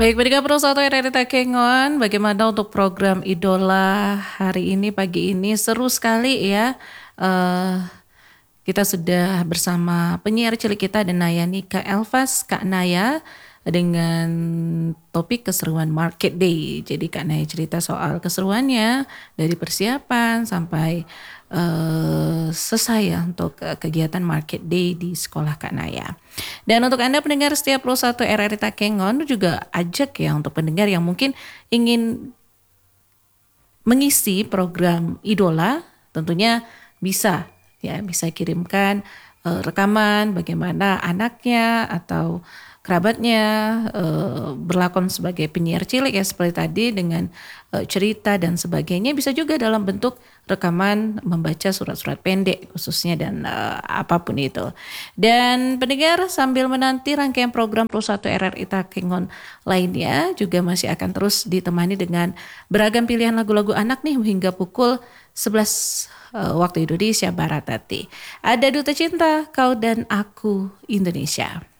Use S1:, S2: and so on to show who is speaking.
S1: Baik, pendengar Pro 1 RRI Takengon, bagaimana untuk program Idola hari ini, pagi ini? Seru sekali ya. Eh, kita sudah bersama penyiar cilik kita dan Nayani Kak Elvas, Kak Naya dengan topik keseruan Market Day. Jadi Kak Naya cerita soal keseruannya dari persiapan sampai selesai ya untuk kegiatan Market Day di sekolah Kak Naya. Dan untuk Anda pendengar setiap Pro 1 RRI Takengon juga ajak ya untuk pendengar yang mungkin ingin mengisi program Idola, tentunya bisa ya, bisa kirimkan rekaman bagaimana anaknya atau kerabatnya berlakon sebagai penyiar cilik ya seperti tadi dengan cerita dan sebagainya, bisa juga dalam bentuk rekaman membaca surat-surat pendek khususnya dan apapun itu. Dan pendengar sambil menanti rangkaian program Pro 1 RRI Takengon lainnya juga masih akan terus ditemani dengan beragam pilihan lagu-lagu anak nih hingga pukul 11 waktu Indonesia Barat nanti. Ada Duta Cinta, Kau dan Aku Indonesia.